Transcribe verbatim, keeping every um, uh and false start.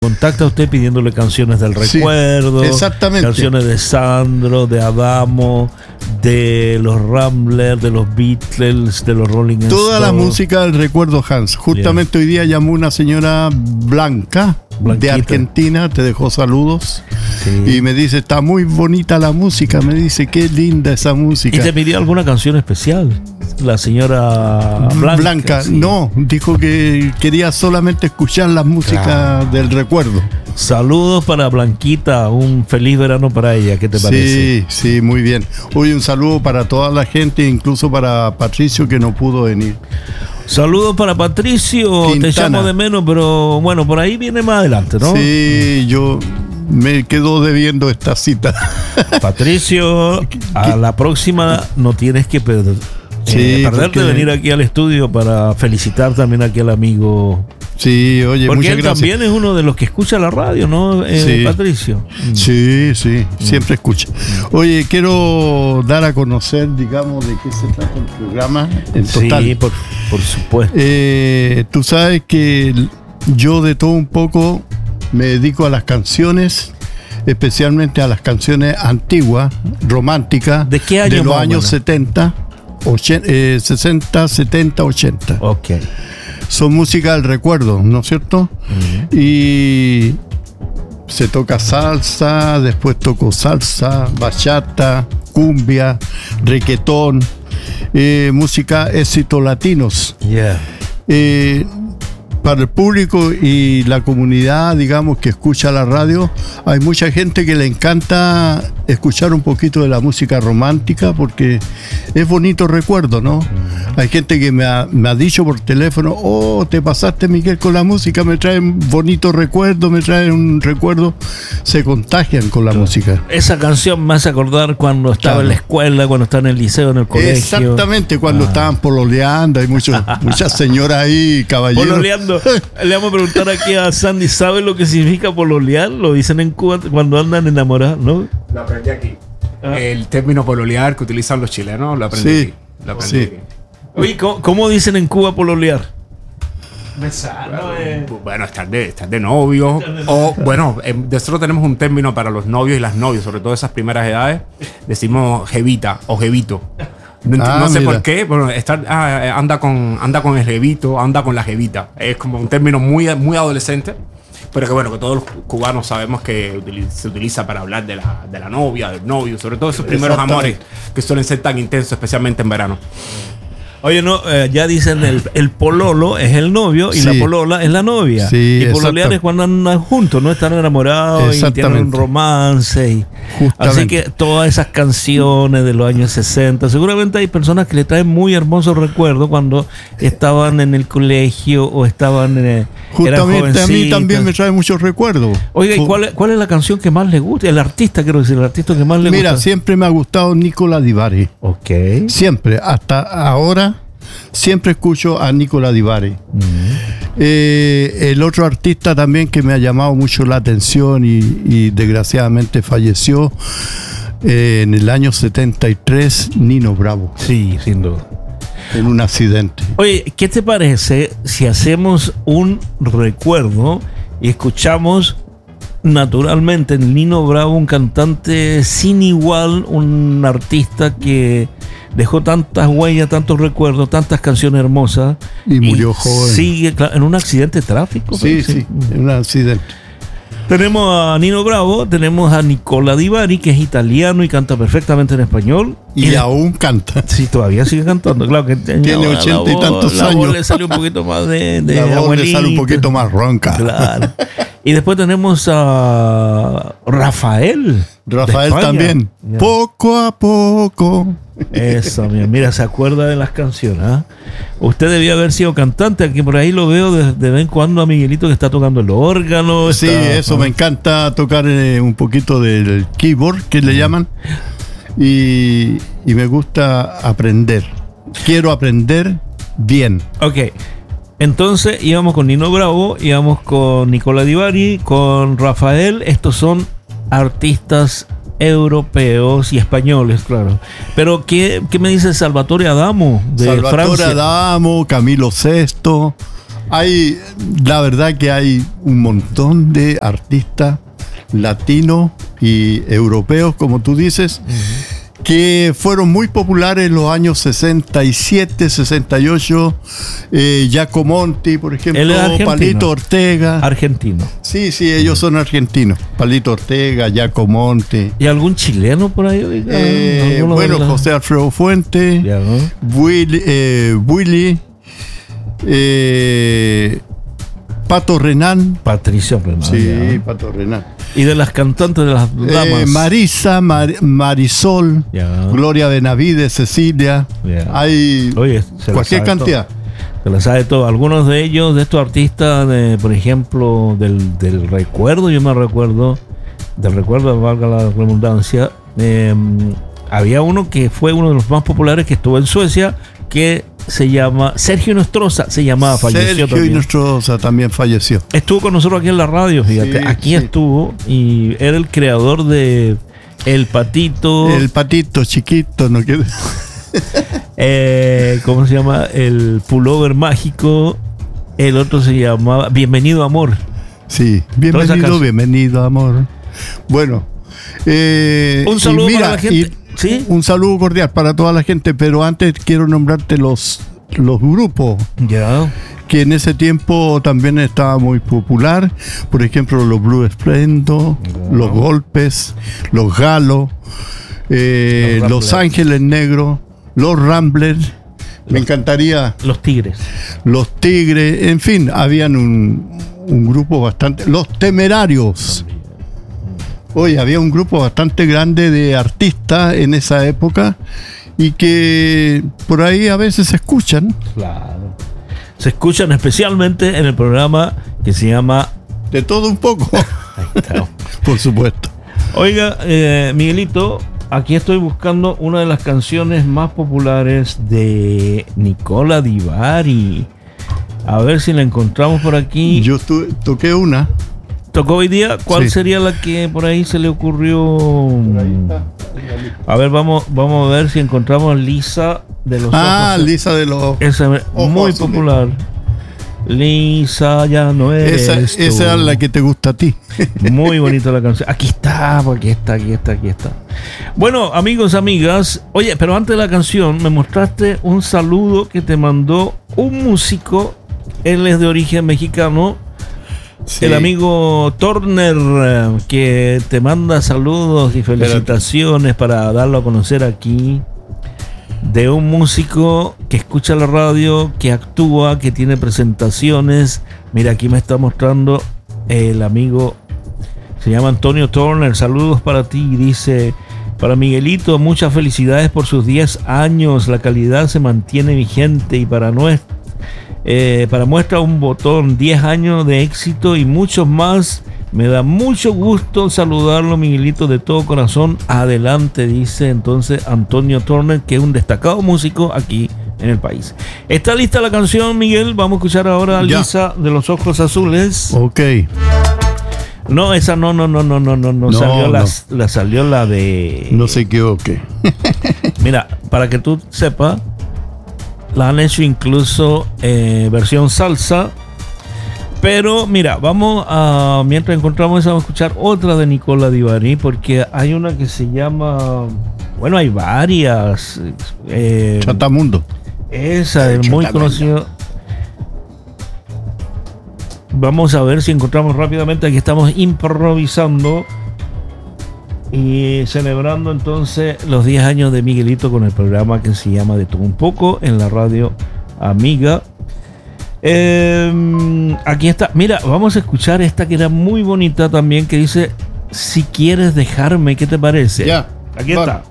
Contacta a usted pidiéndole canciones del recuerdo, sí, exactamente. Canciones de Sandro, de Adamo, de los Ramblers, de los Beatles, de los Rolling Stones. Toda la música del recuerdo, Hans. Justamente yeah. hoy día llamó una señora Blanca, Blanquita, de Argentina, te dejó saludos. Sí. Y me dice, está muy bonita la música. Me dice, qué linda esa música. ¿Y te pidió alguna canción especial? La señora Blanca. Blanca, sí. No, dijo que quería solamente escuchar la música claro. del recuerdo. Saludos para Blanquita, un feliz verano para ella, ¿qué te parece? Sí, sí, muy bien. Hoy un saludo para toda la gente, incluso para Patricio que no pudo venir. Saludos para Patricio, Quintana. Te llamo de menos, pero bueno, por ahí viene más adelante, ¿no? Sí, yo me quedo debiendo esta cita. Patricio, a la próxima no tienes que perder. Sí, eh, perderte porque... venir aquí al estudio para felicitar también aquí al amigo. Sí, oye, porque muchas él gracias. También es uno de los que escucha la radio, ¿no, eh, sí. Patricio? Sí, sí, mm. siempre escucha. Oye, quiero dar a conocer, digamos, de qué se trata el programa en total. Sí, por, por supuesto. Eh, tú sabes que yo de todo un poco me dedico a las canciones, especialmente a las canciones antiguas, románticas, ¿de qué año? De los años setenta. ochenta, eh, sesenta, setenta, ochenta. Ok. Son música del recuerdo, ¿no es cierto? Uh-huh. Y se toca salsa, después toco salsa, bachata, cumbia, requetón, eh, música éxitos latinos. Yeah. Eh, para el público y la comunidad, digamos, que escucha la radio, hay mucha gente que le encanta escuchar un poquito de la música romántica porque es bonito recuerdo, ¿no? Mm. Hay gente que me ha, me ha dicho por teléfono, oh, te pasaste, Miguel, con la música, me traen bonitos recuerdos, me traen un recuerdo, se contagian con la claro. música. Esa canción me hace acordar cuando estaba claro. en la escuela, cuando estaba en el liceo, en el colegio. Exactamente, cuando ah. estaban pololeando, hay muchos, muchas señoras ahí, caballeros. Pololeando. Le vamos a preguntar aquí a Sandy, ¿sabe lo que significa pololear? Lo dicen en Cuba cuando andan enamorados, ¿no? Lo aprendí aquí. Ah. El término pololear que utilizan los chilenos, lo aprendí sí. aquí. Lo aprendí sí. aquí. Oye, ¿cómo, ¿cómo dicen en Cuba pololear? Besar, bueno, eh. bueno, estar de, estar de novio. O, bueno, eh, nosotros tenemos un término para los novios y las novias, sobre todo esas primeras edades. Decimos jevita o jevito. No, ah, no sé mira. por qué, bueno, estar, ah, anda, con, anda con el jevito, anda con la jevita. Es como un término muy, muy adolescente, pero que bueno, que todos los cubanos sabemos que utiliza, se utiliza para hablar de la, de la novia, del novio, sobre todo esos primeros amores que suelen ser tan intensos, especialmente en verano. Oye, no, eh, ya dicen el, el pololo es el novio y sí. la polola es la novia. Sí, y pololear es cuando andan juntos, ¿no? Están enamorados y tienen un romance. Y, así que todas esas canciones de los años sesenta, seguramente hay personas que le traen muy hermosos recuerdos cuando estaban en el colegio o estaban eh, justamente a mí también me trae muchos recuerdos. Oiga, ¿y cuál, cuál es la canción que más le gusta? El artista, quiero decir, el artista que más le Mira, gusta. Mira, siempre me ha gustado Nicola Di Bari. Ok. Siempre, hasta ahora. Siempre escucho a Nicola Di Bari. Uh-huh. eh, el otro artista también que me ha llamado mucho la atención y, y desgraciadamente falleció eh, en el año setenta y tres, Nino Bravo. Sí, sin duda. En un accidente. Oye, ¿qué te parece si hacemos un recuerdo y escuchamos naturalmente en Nino Bravo, un cantante sin igual, un artista que dejó tantas huellas, tantos recuerdos, tantas canciones hermosas y murió y joven? Sigue en un accidente de tráfico. Sí, sí, en un accidente. Tenemos a Nino Bravo, tenemos a Nicola Di Bari, que es italiano y canta perfectamente en español. Y, y aún canta. Sí, todavía sigue cantando. Claro que tiene ochenta y tantos la años. Voz le sale un poquito más de, de la voz le sale un poquito más ronca. Claro. Y después tenemos a Rafael. Rafael también. Yeah. Poco a poco. Eso, mira, mira, se acuerda de las canciones. ¿eh? Usted debía haber sido cantante, aquí por ahí lo veo de, de vez en cuando a Miguelito que está tocando el órgano. Sí, está, eso, ¿no? Me encanta tocar eh, un poquito del keyboard, que le llaman, y, y me gusta aprender. Quiero aprender bien. Ok. Entonces íbamos con Nino Bravo, íbamos con Nicola Di Bari, con Rafael. Estos son artistas europeos y españoles, claro. Pero ¿qué, qué me dice Salvatore Adamo de Salvatore Francia? Adamo, Camilo Sesto, Hay, la verdad que hay un montón de artistas latinos y europeos, como tú dices, uh-huh. que fueron muy populares en los años sesenta y siete, sesenta y ocho. eh, Giacomonti, por ejemplo, Palito Ortega. Argentino. Sí, sí, ellos son argentinos. Palito Ortega, Giacomonti. ¿Y algún chileno por ahí? Eh, bueno, la... José Alfredo Fuente, ya, ¿no? Willy, eh, Willy eh, Pato Renán. Patricio Renán. Sí, ya. Pato Renán. Y de las cantantes de las damas. Eh, Marisa, Mar, Marisol, yeah. Gloria Benavides, Cecilia. Yeah. Hay Oye, cualquier cantidad. Todo. Se la sabe todo. Algunos de ellos, de estos artistas, de, por ejemplo, del, del recuerdo, yo me recuerdo, del recuerdo, valga la redundancia, eh, había uno que fue uno de los más populares que estuvo en Suecia, que se llama Sergio Nostroza, se llamaba, falleció Sergio también. Nostroza también falleció. Estuvo con nosotros aquí en la radio, fíjate, sí, aquí sí. estuvo y era el creador de El Patito. El Patito chiquito, no quiere. eh, ¿Cómo se llama? El Pullover Mágico. El otro se llamaba Bienvenido Amor. Sí, bienvenido, bienvenido Amor. Bueno, eh, un saludo mira, para la gente. Y, ¿Sí? Un saludo cordial para toda la gente, pero antes quiero nombrarte los, los grupos yeah. que en ese tiempo también estaba muy popular. Por ejemplo, los Blue Esplendor, yeah. los Golpes, los Galos, eh, los, los Ángeles Negros, los Ramblers. Los, Me encantaría. Los Tigres. Los Tigres, en fin, habían un, un grupo bastante. Los Temerarios. Oye, había un grupo bastante grande de artistas en esa época y que por ahí a veces se escuchan. Claro. Se escuchan especialmente en el programa que se llama De Todo Un Poco. Ahí está. Por supuesto. Oiga, eh, Miguelito, aquí estoy buscando una de las canciones más populares de Nicola Di Bari. A ver si la encontramos por aquí. Yo tu- toqué una. ¿Tocó hoy día? ¿Cuál sí. sería la que por ahí se le ocurrió? A ver, vamos, vamos a ver si encontramos Lisa de los ah, ojos. Lisa de los Esa ojos. Muy popular. Lisa, ya no eres Esa, tú. esa es la que te gusta a ti. Muy bonita la canción. Aquí está, aquí está, aquí está, aquí está. Bueno, amigos, amigas. Oye, pero antes de la canción me mostraste un saludo que te mandó un músico. Él es de origen mexicano. Sí. El amigo Turner, que te manda saludos y felicitaciones para darlo a conocer aquí, de un músico que escucha la radio, que actúa, que tiene presentaciones. Mira, aquí me está mostrando el amigo, se llama Antonio Turner. Saludos para ti, dice: para Miguelito, muchas felicidades por sus diez años, la calidad se mantiene vigente y para nuestra Eh, para muestra un botón, diez años de éxito y muchos más. Me da mucho gusto saludarlo, Miguelito, de todo corazón. Adelante, dice entonces Antonio Turner, que es un destacado músico aquí en el país. ¿Está lista la canción, Miguel? Vamos a escuchar ahora a Lisa de los Ojos Azules. Ok. No, esa no, no, no, no, no, no, no, salió no. La, la salió la de. No se equivoque. Mira, para que tú sepas, la han hecho incluso eh, versión salsa. Pero mira, vamos a, mientras encontramos esa, vamos a escuchar otra de Nicola Di Bari, porque hay una que se llama, bueno, hay varias. Eh, Chatamundo. Esa es muy conocida. Vamos a ver si encontramos rápidamente. Aquí estamos improvisando y celebrando entonces los diez años de Miguelito con el programa que se llama De Todo Un Poco en la radio amiga. Eh, aquí está. Mira, vamos a escuchar esta que era muy bonita también, que dice: si quieres dejarme, ¿qué te parece? Ya. Aquí vale. está.